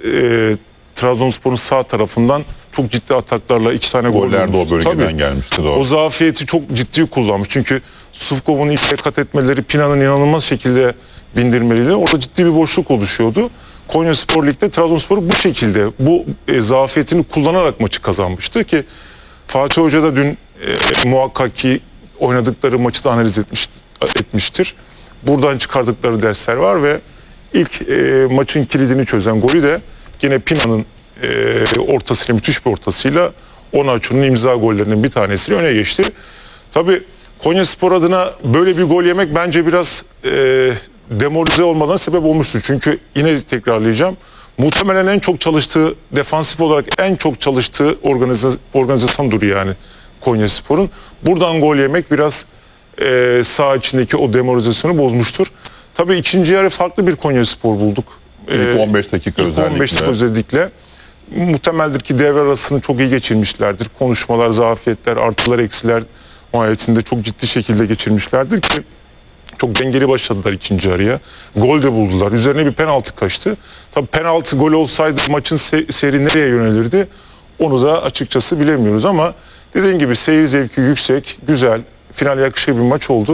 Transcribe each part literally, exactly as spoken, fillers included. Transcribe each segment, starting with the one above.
e, Trabzonspor'un sağ tarafından çok ciddi ataklarla iki tane gol Goller de o bulmuştu. bölgeden Tabii, gelmişti, doğru. o zafiyeti çok ciddi kullanmış. Çünkü Sufkov'un ilk kat etmeleri, Pina'nın inanılmaz şekilde bindirmeleriyle orada ciddi bir boşluk oluşuyordu. Konyaspor Lig'de Trabzonspor bu şekilde bu e, zafiyetini kullanarak maçı kazanmıştı ki Fatih Hoca da dün e, muhakkak ki oynadıkları maçı da analiz etmiş, etmiştir. Buradan çıkardıkları dersler var ve ilk e, maçın kilidini çözen golü de yine Pina'nın e, ortasıyla, müthiş bir ortasıyla Onaçu'nun imza gollerinin bir tanesiyle öne geçti. Tabii Konyaspor adına böyle bir gol yemek bence biraz e, demoralize olmadan sebep olmuştur. Çünkü yine tekrarlayacağım. Muhtemelen en çok çalıştığı, defansif olarak en çok çalıştığı organiza, organizasyondur yani Konyaspor'un. Buradan gol yemek biraz e, saha içindeki o demoralizasyonu bozmuştur. Tabii ikinci yarı farklı bir Konyaspor bulduk. İlk on beş dakika İlk özellikle. on beş dakika özellikle. Muhtemeldir ki devre arasını çok iyi geçirmişlerdir. Konuşmalar, zafiyetler, artılar, eksiler mahiyetinde çok ciddi şekilde geçirmişlerdir ki çok dengeli başladılar ikinci yarıya. Gol de buldular. Üzerine bir penaltı kaçtı. Tabii penaltı gol olsaydı maçın se- seyri nereye yönelirdi? Onu da açıkçası bilemiyoruz ama dediğim gibi seyir zevki yüksek, güzel, finale yakışır bir maç oldu.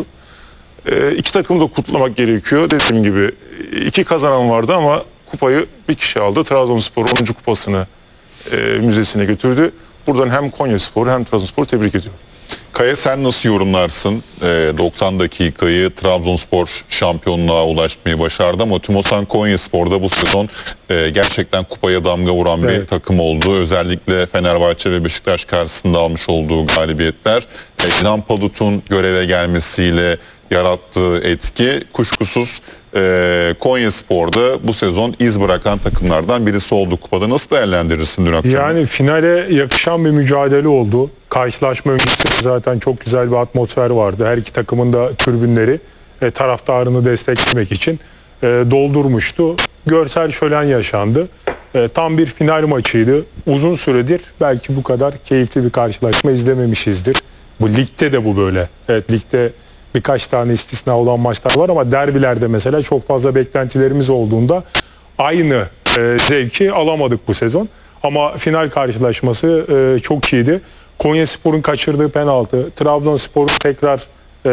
Ee, iki takımı da kutlamak gerekiyor. Dediğim gibi iki kazanan vardı ama kupayı bir kişi aldı. Trabzonspor onuncu kupasını e, müzesine götürdü. Buradan hem Konyaspor hem Trabzonspor'u tebrik ediyorum. Kaya, sen nasıl yorumlarsın? E, doksan dakikayı Trabzonspor şampiyonluğa ulaşmayı başardı ama Tümosan Konyaspor'da bu sezon e, gerçekten kupaya damga vuran bir Evet. takım oldu. Özellikle Fenerbahçe ve Beşiktaş karşısında almış olduğu galibiyetler, İlhan Palut'un göreve gelmesiyle yarattığı etki kuşkusuz e, Konyaspor'da bu sezon iz bırakan takımlardan birisi oldu kupada. Nasıl değerlendirirsin dün akşam? Yani finale yakışan bir mücadele oldu. Karşılaşma öncesinde zaten çok güzel bir atmosfer vardı. Her iki takımın da tribünleri e, taraftarını desteklemek için e, doldurmuştu. Görsel şölen yaşandı. E, tam bir final maçıydı. Uzun süredir belki bu kadar keyifli bir karşılaşma izlememişizdir. Bu ligde de bu böyle. Evet, ligde birkaç tane istisna olan maçlar var ama derbilerde mesela çok fazla beklentilerimiz olduğunda aynı e, zevki alamadık bu sezon. Ama final karşılaşması e, çok iyiydi. Konyaspor'un kaçırdığı penaltı, Trabzonspor'un tekrar e,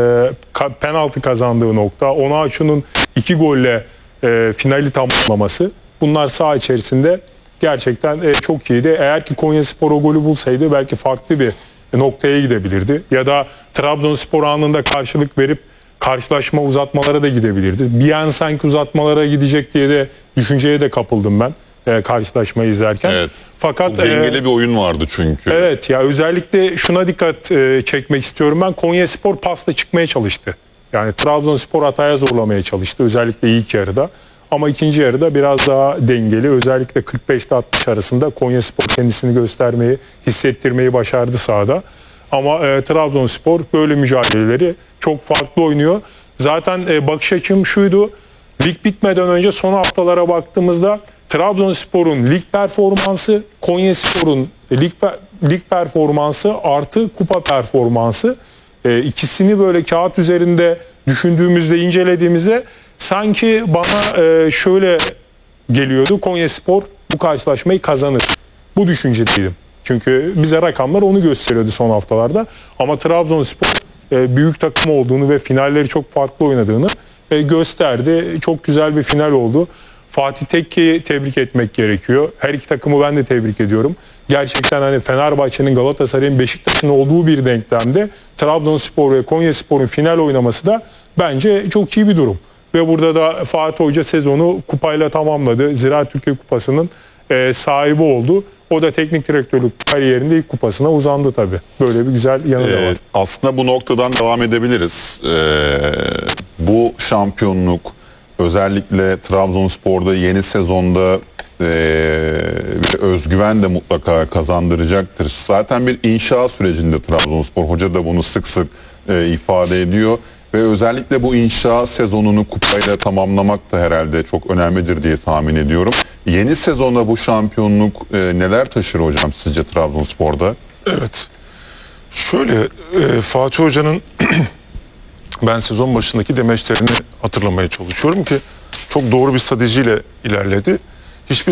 ka, penaltı kazandığı nokta, Onaçu'nun iki golle e, finali tamamlaması. Bunlar saha içerisinde gerçekten e, çok iyiydi. Eğer ki Konyaspor o golü bulsaydı belki farklı bir noktaya gidebilirdi. Ya da Trabzonspor anında karşılık verip karşılaşma uzatmalara da gidebilirdi. Bir an sanki uzatmalara gidecek diye de düşünceye de kapıldım ben e, karşılaşmayı izlerken. Evet. Fakat dengeli e, bir oyun vardı çünkü. evet ya, özellikle şuna dikkat e, çekmek istiyorum ben. Konyaspor pasla çıkmaya çalıştı. Yani Trabzonspor hataya zorlamaya çalıştı özellikle ilk yarıda. Ama ikinci yarıda biraz daha dengeli. Özellikle kırk beşte altmış arasında Konyaspor kendisini göstermeyi, hissettirmeyi başardı sahada. Ama e, Trabzonspor böyle mücadeleleri çok farklı oynuyor. Zaten e, bakış açım şuydu. Lig bitmeden önce son haftalara baktığımızda Trabzonspor'un lig performansı, Konyaspor'un lig, lig performansı artı kupa performansı, e, ikisini böyle kağıt üzerinde düşündüğümüzde, incelediğimizde sanki bana e, şöyle geliyordu: Konyaspor bu karşılaşmayı kazanır. Bu düşüncedeydim. Çünkü bize rakamlar onu gösteriyordu son haftalarda. Ama Trabzonspor e, büyük takım olduğunu ve finalleri çok farklı oynadığını e, gösterdi. Çok güzel bir final oldu. Fatih Tekke'yi tebrik etmek gerekiyor. Her iki takımı ben de tebrik ediyorum. Gerçekten hani Fenerbahçe'nin, Galatasaray'ın, Beşiktaş'ın olduğu bir denklemde Trabzonspor ve Konyaspor'un final oynaması da bence çok iyi bir durum. Ve burada da Fatih Hoca sezonu kupayla tamamladı. Ziraat Türkiye Kupası'nın e, sahibi oldu. O da teknik direktörlük kariyerinde ilk kupasına uzandı tabii. Böyle bir güzel yanı da var. Ee, aslında bu noktadan devam edebiliriz. Ee, bu şampiyonluk özellikle Trabzonspor'da yeni sezonda e, bir özgüven de mutlaka kazandıracaktır. Zaten bir inşa sürecinde Trabzonspor. Hoca da bunu sık sık e, ifade ediyor. Ve özellikle bu inşa sezonunu kupayla tamamlamak da herhalde çok önemlidir diye tahmin ediyorum. Yeni sezonda bu şampiyonluk e, neler taşır hocam sizce Trabzonspor'da? Evet. Şöyle e, Fatih Hoca'nın ben sezon başındaki demeçlerini hatırlamaya çalışıyorum ki çok doğru bir stratejiyle ilerledi.